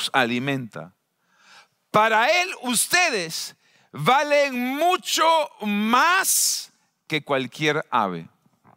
nos alimenta. Para Él ustedes valen mucho más que cualquier ave.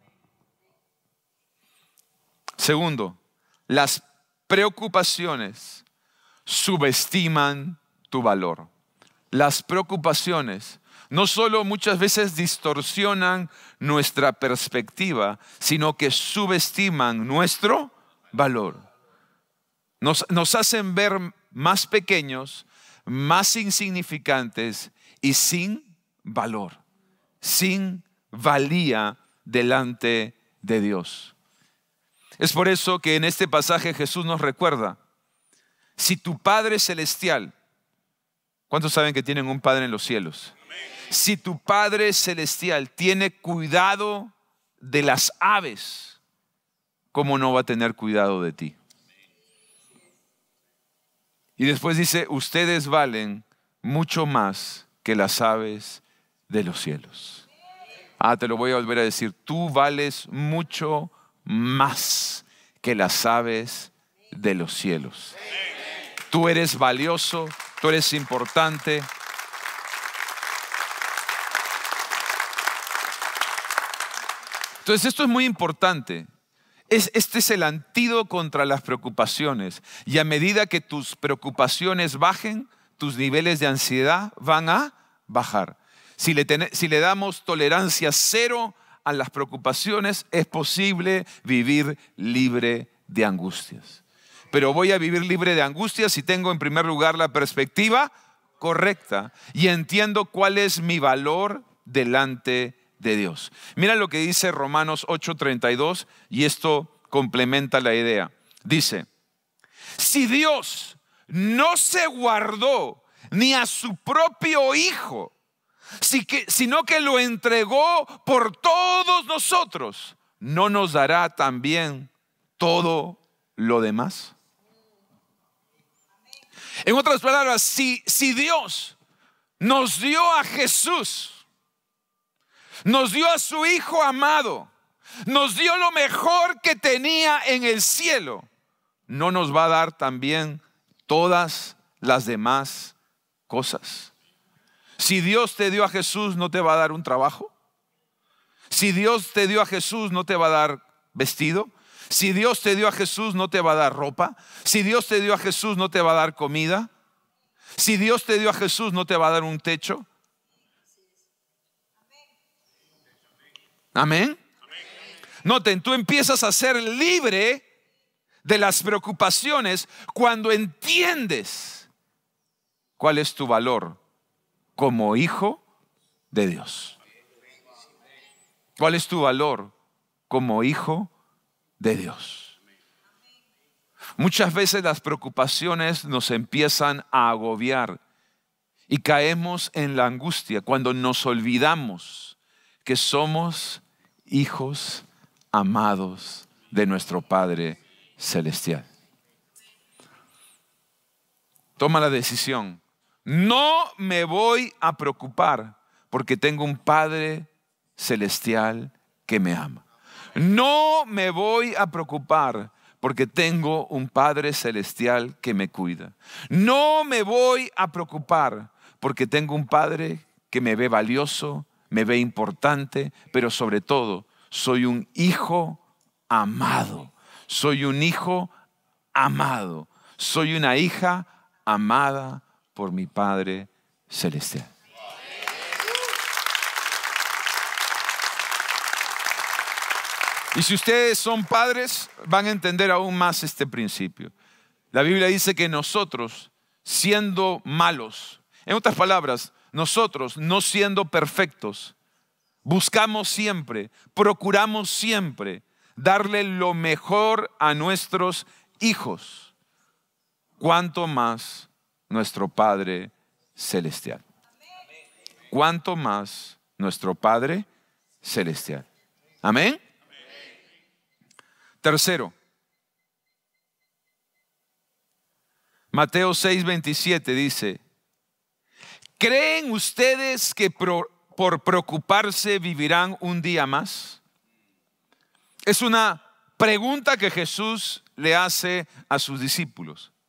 Segundo, las preocupaciones subestiman tu valor. Las preocupaciones no solo muchas veces distorsionan nuestra perspectiva, sino que subestiman nuestro valor. Nos hacen ver más pequeños, más insignificantes y sin valor, sin valía delante de Dios. Es por eso que en este pasaje Jesús nos recuerda, si tu Padre Celestial, ¿cuántos saben que tienen un Padre en los cielos? Si tu Padre Celestial tiene cuidado de las aves, ¿cómo no va a tener cuidado de ti? Y después dice, ustedes valen mucho más que las aves de los cielos. Te lo voy a volver a decir, tú vales mucho más que las aves de los cielos. Tú eres valioso, tú eres importante. Entonces esto es muy importante. Este es el antídoto contra las preocupaciones. Y a medida que tus preocupaciones bajen, tus niveles de ansiedad van a bajar. Si le damos tolerancia cero a las preocupaciones, es posible vivir libre de angustias. Pero voy a vivir libre de angustias si tengo en primer lugar la perspectiva correcta y entiendo cuál es mi valor delante de Dios. Mira lo que dice Romanos 8:32 y esto complementa la idea. Dice, si Dios no se guardó ni a su propio Hijo, sino que lo entregó por todos nosotros, ¿no nos dará también todo lo demás? En otras palabras, si Dios nos dio a Jesús, nos dio a su Hijo amado, nos dio lo mejor que tenía en el cielo, ¿no nos va a dar también todas las demás cosas? Si Dios te dio a Jesús, ¿no te va a dar un trabajo? Si Dios te dio a Jesús, ¿no te va a dar vestido? Si Dios te dio a Jesús, ¿no te va a dar ropa? Si Dios te dio a Jesús, ¿no te va a dar comida? Si Dios te dio a Jesús, ¿no te va a dar un techo? Amén. Noten, tú empiezas a ser libre de las preocupaciones cuando entiendes cuál es tu valor como hijo de Dios. ¿Cuál es tu valor como hijo de Dios? Muchas veces las preocupaciones nos empiezan a agobiar y caemos en la angustia cuando nos olvidamos que somos hijos amados de nuestro Padre Celestial. Toma la decisión. No me voy a preocupar porque tengo un Padre Celestial que me ama. No me voy a preocupar porque tengo un Padre Celestial que me cuida. No me voy a preocupar porque tengo un Padre que me ve valioso, me ve importante, pero sobre todo soy un hijo amado. Soy un hijo amado. Soy una hija amada por mi Padre Celestial. Y si ustedes son padres, van a entender aún más este principio. La Biblia dice que nosotros, siendo malos, en otras palabras, nosotros no siendo perfectos, buscamos siempre, procuramos siempre darle lo mejor a nuestros hijos. ¿Cuánto más nuestro Padre Celestial? ¿Cuánto más nuestro Padre Celestial? Amén. Tercero, Mateo 6:27 dice, ¿creen ustedes que por preocuparse vivirán un día más? Es una pregunta que Jesús le hace a sus discípulos.